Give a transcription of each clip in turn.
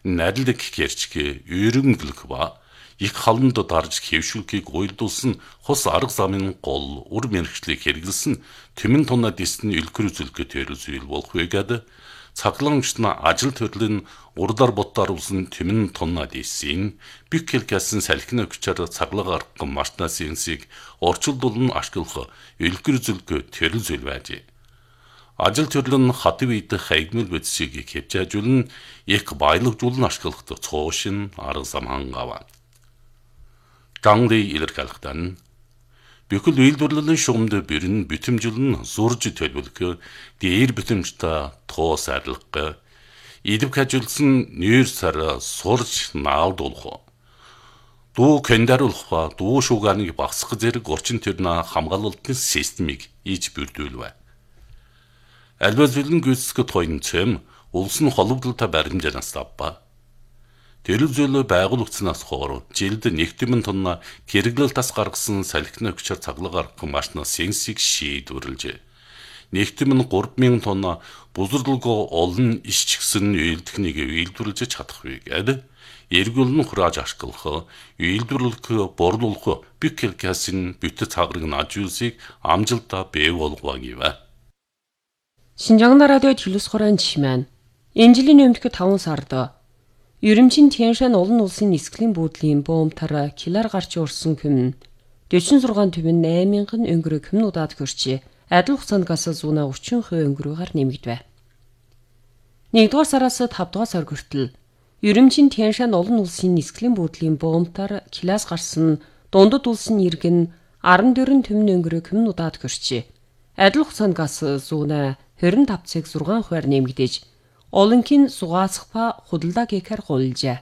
найрлаг гэрчгэ өрөнгөлөх ба их халанд дарж хэвшүүлгийг уйлдуулсан хос арга замын гол ур мэрэгчлийг хэрэглэсэн тэмэн тунна дисний үлгэр үзүүлгээ төрөзөл болох вэ цаглагч на ажил төрлийн урдар боттар улсын тэмэн тунна дисийн büyük хэлкэсэн салхины хүчээр цаглаг арга машина сэнсийг орчуулдуулан ашиглах үлгэр үзүүлгээ төрөзөл байж. Ажил төрлийн хатив идэх хаягмал бодисыг хэмжээжүүлэн их баялагжуулан ашиглах цоошин арга зам хангава. Гангли илэрхийлэхдээ бүхэл үйлдвэрлэлийн шугамд бэрн бүтэмжлэн зурж төлөвлөх дээр бүтэмжтэй тоос арилга идэвх ажилласан нэр сар сурж наалдуулах дуу кэндаруулах ба дуу шугааныг багсгах зэрэг орчин төрний хамгаалалтын системийг иж бүрдүүлвэ. Альва зүйлэн гүйцэтгэх тоон цэм улс нь холбогдлолтой баримжаанаас авба. Тэрүүзэл байгуулагдсанаас хойш жилд 1,000 тонна хэрэглэл тас гаргасан салхины хүчээр цаглаг арга машина сэнсийг шийдвэрлэжээ. 1,000 3,000 тонна бузарлого олон ишчгсэн үйлдвэрийг үйлдвэрлэж чадах вэ гэдэг эргүүлэн хурааж ашиглах, үйлдвэрлэх, борлуулах büyük хэлкэсэн бүтэц цагрыг нажуулсыг амжилтаа бий болгох гэвэ. Шинжаан радио төлөс хорон жишмэн. Энэ жилийн өмнөх 5 сард Юрэмчин Тяншан олон улсын нисгэлийн буудлын бомбтар килар гарч урсан хүм 46 төвн 8,000 өнгөрөө хүмнуудад хөрчээ. Адил хугацаанд газ зүүнээ 30% өнгөрөөгөр нэмэгдэв. 1-р сараас 5-р сар хүртэл Юрэмчин Тяншан олон улсын нисгэлийн буудлын бомбтар килаас гарсан дундад улсын иргэн 14 төвн өнгөрөө хүмнуудад хөрчээ. Адил хугацаанд газ зүүнээ 25,6% нэмэгдэж Олонхын сугаасах ба худалдаа гэхээр гуйлжээ.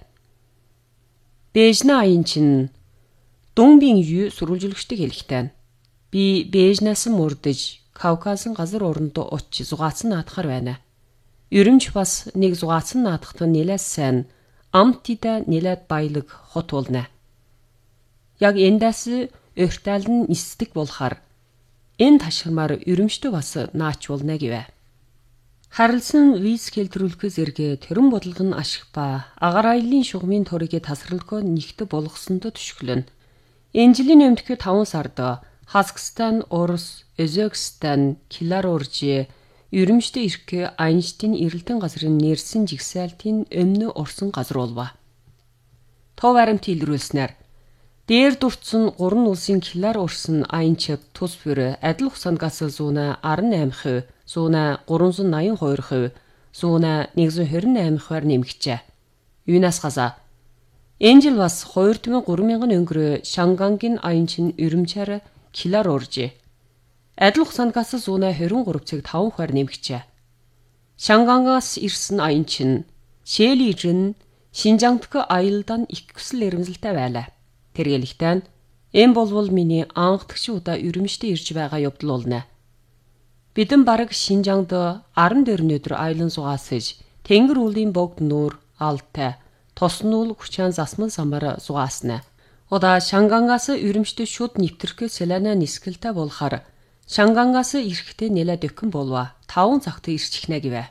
Бэжнэ аян чин Дунбин ю сурвалжлагчдыг хэлэхтэй. Би Бэжнээс мөрдөж Кавказын газар орондоо очиж зугаацсан наадахаар байна. Юрэмч бас нэг зугаацсан наадахт нэлээд сайн амтида нэлээд баялаг хот болно. Яг эндээс өртаал нь нисдэг болохаар энэ ташрамаар юрэмчтэй бас наач болно гэвэ. Харилсан виз хэлтрүүлэхээс эргээ төрөн бодлого нь ашиг ба агаар аяллаа шугамын төрөгийг тасралгүй нэгт болгосонд төшөглөн. Энэ жилийн өмнөх 5 сард Казахстан, Орос, Өзбекстан, Беларусь, Юрэмчтэй ирэх Айнштейн эрэлтэн газрын нэрсэн жигсаалтын өмнө орсон газар болва. Тов баримт илрүүлснээр дээр дурдсан 3 улсын Беларусын Айнчд тус бүр адил хугацаанд газ зүүнэ 18%, зүүнэ 382%, зүүнэ 128%-аар нэмэгчээ. Юунаас газа энэ жил бас 2,300 өнгөрөө Шангангийн Айнчин Юрэмчээр килар уржээ. Адил хугацаанд газ зүүнэ 23,5%-аар нэмэгчээ. Шангангаас ирсэн Айнчин Шэлижин Шинжаангдх аялалдан их хүсэл эрмэлзэлтэй байлаа. Тэргэлэгтэн энэ болвол миний анхдагч удаа Юрэмчтэй ирж байгаа явдал болно. Бидэн бараг Шинжаангд 14 өдөр аялан сугаасаж тэнгэр уулын богд нуур алтай тоснуул хүчаан засмал самбар сугаасна. Удаа Шангангаас Юрэмчтэй шууд нэвтрэх селана нисгэлтэй болохаар Шангангаас ирэхдээ нэлээд өхөн болва 5 цагт ирчихнэ гэвэ.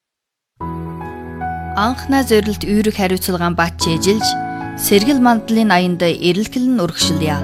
Анхна зорилт үүрэг хариуцлагаан бат чэжилж сэргэл мандлын аянд эрэлхэлн урагшилъя.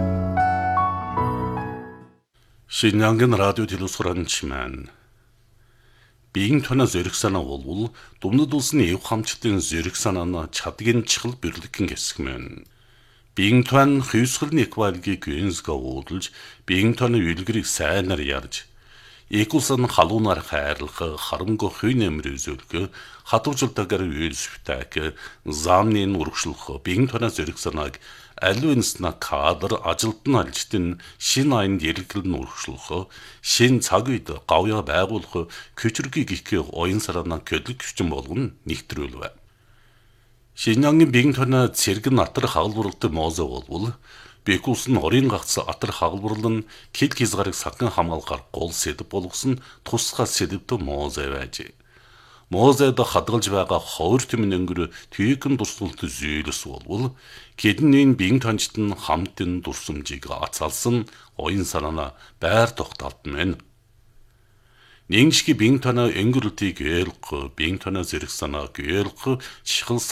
Шинжаангийн радио телевизорын чимэн. Биеийн тоноо зөрөх санаа болвол думнад улсны эв хамчлалын зөрөх санааны чадгийн чухал бүрлэгэн хэсэг мэн. Биеийн тон хүйсгэлний эквалгийг гүнзгээ уудалж, биеийн тооны үлгэрийг сайнаар ярьж, Экулсан халуунаар хайрлах, харамгүй хүй нэмэр үзүүлэх, хатуужилтаагаар үйлсвтайг, замны урагшлах, биеийн тоноо зөрөх санааг алвинсна кадр ажилтны алжтын шин аянд эргэлэн урагшлах, шин цаг үед гавья байгуулах, көчргийг их оюун сараана көдлөг хүчин болгоно нэгтрүүлвэ. Шинжаангийн биеийн тоноо цэргэн атар хагалбарлалтай моозо болвол Бекулс нь орын гагц атар хагалбарлан кил хязгаарыг саган хамгаалахаар гол сэдв болгосон тусгай сэдвтэй моозо байж. Моозод хадгалж байгаа ховор тэмэн өнгөр түйгэн дурсгалт зөөлөс болвол кэдний биеийн тончт нь хамтын дурсамжийг ацаалсан оюун санаана байр тогтоолт мэн. Нэгшги биеийн тоноо өнгөрөлтийг ойлгох, биеийн тоноо зэрэг санааг ойлгох чухал